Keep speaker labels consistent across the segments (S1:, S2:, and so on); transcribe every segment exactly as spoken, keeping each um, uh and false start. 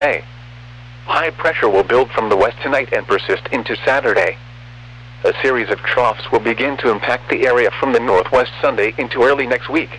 S1: Hey. High pressure will build from the west tonight and persist into Saturday. A series of troughs will begin to impact the area from the northwest Sunday into early next week.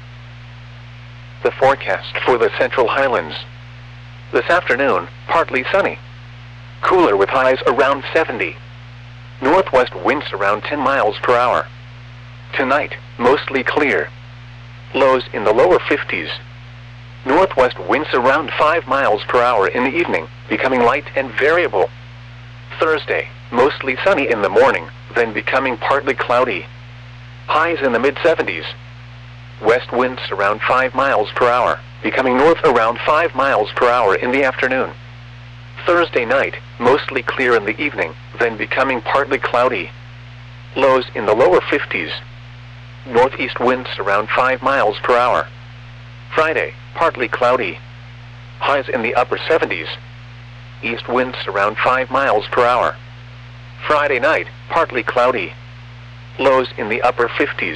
S1: The forecast for the Central Highlands. This afternoon, partly sunny. Cooler with highs around seventy. Northwest winds around ten miles per hour. Tonight, mostly clear. Lows in the lower fifties. Northwest winds around five miles per hour in the evening, becoming light and variable. Thursday, mostly sunny in the morning, then becoming partly cloudy. Highs in the mid seventies. West winds around five miles per hour, becoming north around five miles per hour in the afternoon. Thursday night, mostly clear in the evening, then becoming partly cloudy. Lows in the lower fifties. Northeast winds around five miles per hour. Friday, partly cloudy. Highs in the upper seventies. East winds around five miles per hour. Friday night, partly cloudy. Lows in the upper fifties.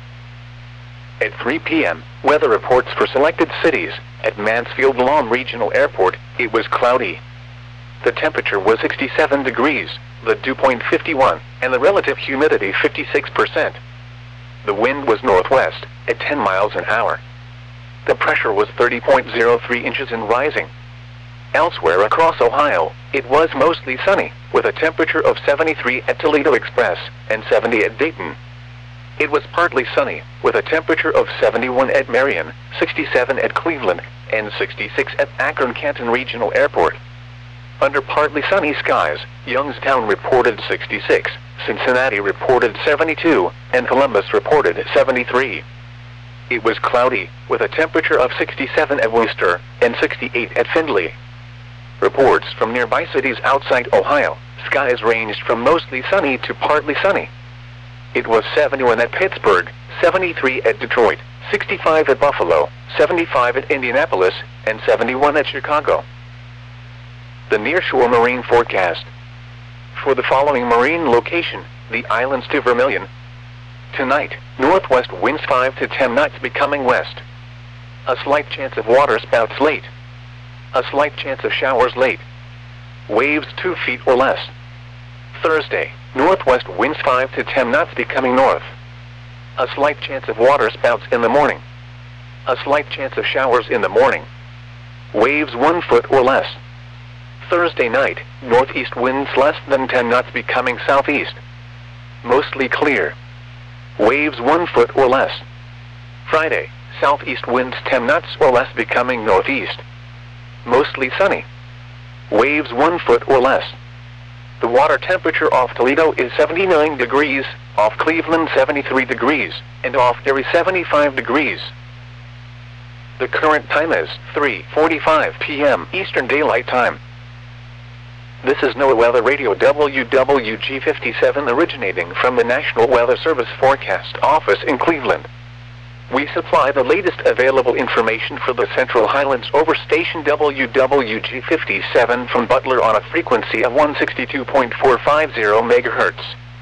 S1: At three p m, weather reports for selected cities. At Mansfield Lawn Regional Airport, it was cloudy. The temperature was sixty-seven degrees, the dew point fifty-one, and the relative humidity fifty-six percent. The wind was northwest, at ten miles an hour. The pressure was thirty point zero three inches and rising. Elsewhere across Ohio, it was mostly sunny, with a temperature of seventy-three at Toledo Express and seventy at Dayton. It was partly sunny, with a temperature of seventy-one at Marion, sixty-seven at Cleveland, and sixty-six at Akron-Canton Regional Airport. Under partly sunny skies, Youngstown reported sixty-six, Cincinnati reported seventy-two, and Columbus reported seventy-three. It was cloudy, with a temperature of sixty-seven at Worcester and sixty-eight at Findlay. Reports from nearby cities outside Ohio, skies ranged from mostly sunny to partly sunny. It was seventy-one at Pittsburgh, seventy-three at Detroit, sixty-five at Buffalo, seventy-five at Indianapolis, and seventy-one at Chicago. The nearshore marine forecast. For the following marine location, the islands to Vermilion. Tonight, northwest winds five to ten knots becoming west. A slight chance of water spouts late. A slight chance of showers late. Waves two feet or less. Thursday, northwest winds five to ten knots becoming north. A slight chance of water spouts in the morning. A slight chance of showers in the morning. Waves one foot or less. Thursday night, northeast winds less than ten knots becoming southeast. Mostly clear. Waves one foot or less. Friday, southeast winds ten knots or less becoming northeast. Mostly sunny. Waves one foot or less. The water temperature off Toledo is seventy-nine degrees, off Cleveland seventy-three degrees, and off Erie seventy-five degrees. The current time is three forty-five p m Eastern Daylight Time. This is NOAA Weather Radio W W G fifty-seven originating from the National Weather Service Forecast Office in Cleveland. We supply the latest available information for the Central Highlands over station W W G fifty-seven from Butler on a frequency of one sixty-two point four five zero megahertz.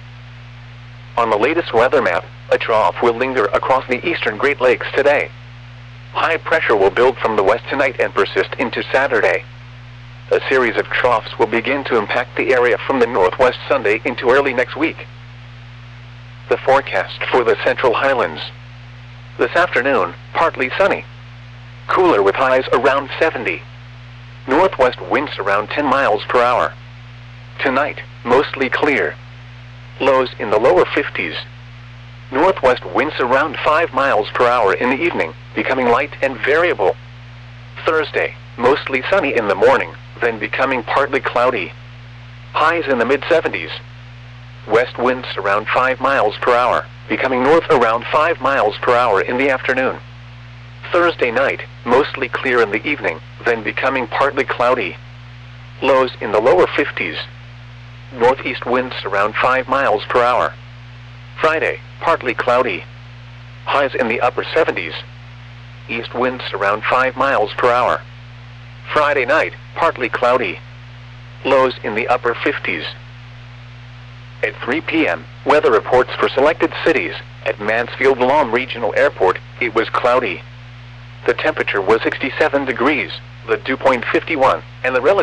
S1: On the latest weather map, a trough will linger across the eastern Great Lakes today. High pressure will build from the west tonight and persist into Saturday. A series of troughs will begin to impact the area from the northwest Sunday into early next week. The forecast for the Central Highlands. This afternoon, partly sunny. Cooler with highs around seventy. Northwest winds around ten miles per hour. Tonight, mostly clear. Lows in the lower fifties. Northwest winds around five miles per hour in the evening, becoming light and variable. Thursday, mostly sunny in the morning, then becoming partly cloudy. Highs in the mid seventies. West winds around five miles per hour, becoming north around five miles per hour in the afternoon. Thursday night, mostly clear in the evening, then becoming partly cloudy. Lows in the lower fifties. Northeast winds around five miles per hour. Friday, partly cloudy. Highs in the upper seventies. East winds around five miles per hour. Friday night, partly cloudy. Lows in the upper fifties. At three p m, weather reports for selected cities. At Mansfield Lawn Regional Airport, it was cloudy. The temperature was sixty-seven degrees, the dew point fifty-one, and the relative